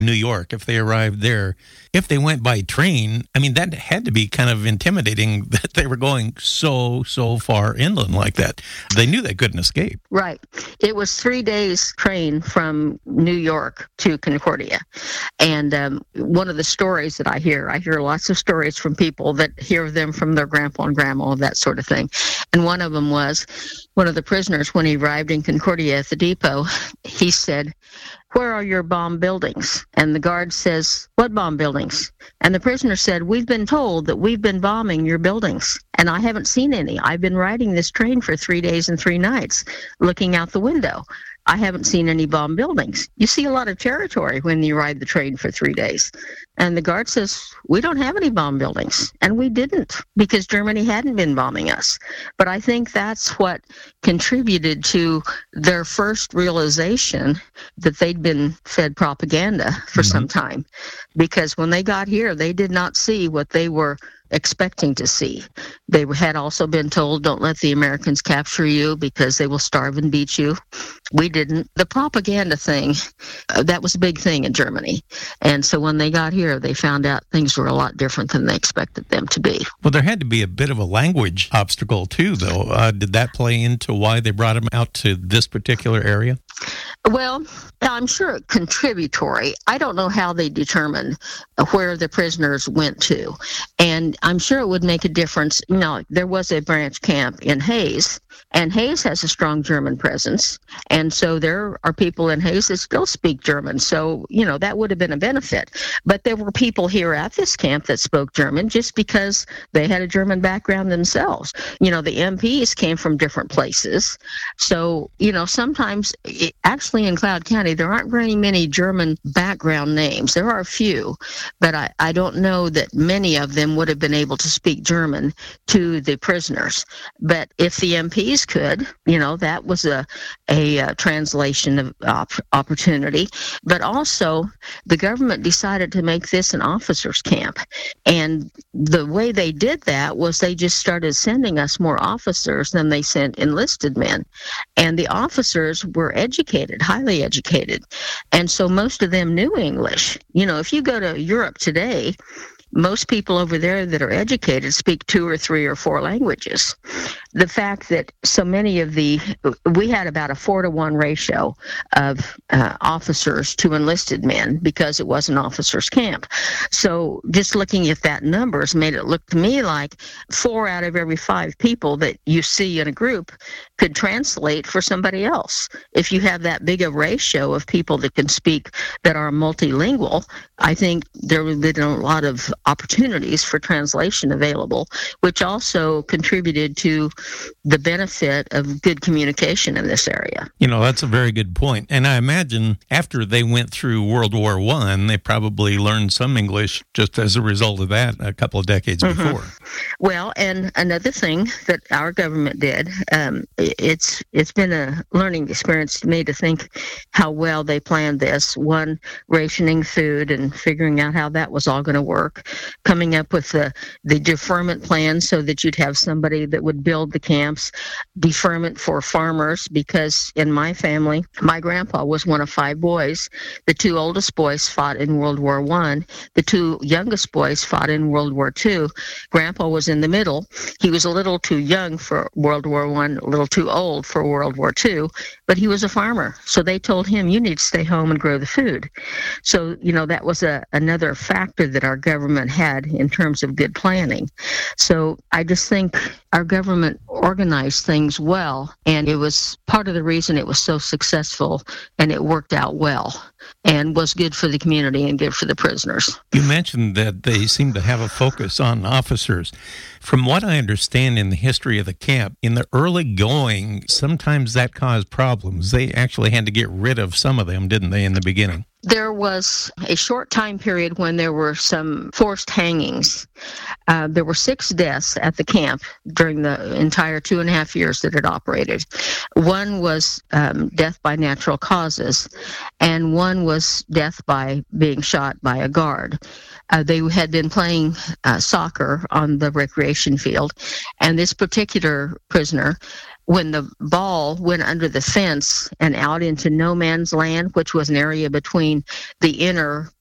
New York, if they arrived there, if they went by train, I mean, that had to be kind of intimidating that they were going so far inland like that. They knew they couldn't escape. Right. It was 3 days train from New York to Concordia. And one of the stories that I hear lots of stories from people that hear them from their grandpa and grandma, that sort of thing. And one of them was one of the prisoners, when he arrived in Concordia at the depot, he said, "Where are your bomb buildings?" And the guard says, "What bomb buildings?" And the prisoner said, "We've been told that we've been bombing your buildings, and I haven't seen any. I've been riding this train for 3 days and 3 nights, looking out the window. I haven't seen any bomb buildings." You see a lot of territory when you ride the train for 3 days. And the guard says, "We don't have any bomb buildings." And we didn't, because Germany hadn't been bombing us. But I think that's what contributed to their first realization that they'd been fed propaganda for some time. Because when they got here, they did not see what they were expecting to see. They had also been told, "Don't let the Americans capture you because they will starve and beat you." We didn't. The propaganda thing, that was a big thing in Germany. And so when they got here, they found out things were a lot different than they expected them to be. Well, there had to be a bit of a language obstacle too, though. Did that play into why they brought them out to this particular area? Well, I'm sure contributory. I don't know how they determined where the prisoners went to. And I'm sure it would make a difference. You know, there was a branch camp in Hayes, and Hayes has a strong German presence. And so there are people in Hayes that still speak German. So, you know, that would have been a benefit. But there were people here at this camp that spoke German just because they had a German background themselves. You know, the MPs came from different places. So, you know, sometimes, actually in Cloud County, there aren't very many German background names. There are a few, but I don't know that many of them would have been able to speak German to the prisoners. But if the MPs could, you know, that was a translation of opportunity. But also, the government decided to make this an officers' camp. And the way they did that was they just started sending us more officers than they sent enlisted men. And the officers were educated, highly educated. And so most of them knew English. You know, if you go to Europe today, most people over there that are educated speak 2 or 3 or 4 languages. The fact that so many of we had about a 4-to-1 ratio of officers to enlisted men because it was an officers' camp. So just looking at that numbers made it look to me like 4 out of every 5 people that you see in a group could translate for somebody else. If you have that big a ratio of people that can speak that are multilingual, I think there would have been a lot of opportunities for translation available, which also contributed to the benefit of good communication in this area. You know, that's a very good point. And I imagine after they went through World War I, they probably learned some English just as a result of that a couple of decades before. Well, and another thing that our government did, it's been a learning experience to me to think how well they planned this. One, rationing food and figuring out how that was all going to work, coming up with the deferment plan so that you'd have somebody that would build the camps, deferment for farmers, because in my family, my grandpa was one of 5 boys. The 2 oldest boys fought in World War I. The 2 youngest boys fought in World War II. Grandpa was in the middle. He was a little too young for World War I, a little too old for World War II, but he was a farmer. So they told him, "You need to stay home and grow the food." So, you know, that was another factor that our government had in terms of good planning. So I just think our government organized things well, and it was part of the reason it was so successful, and it worked out well and was good for the community and good for the prisoners. You mentioned that they seem to have a focus on officers. From what I understand in the history of the camp, in the early going, sometimes that caused problems. They actually had to get rid of some of them, didn't they, in the beginning? There was a short time period when there were some forced hangings. There were 6 deaths at the camp during the entire 2.5 years that it operated. One was death by natural causes, and one was death by being shot by a guard. They had been playing soccer on the recreation field, and this particular prisoner when the ball went under the fence and out into no man's land, which was an area between the inner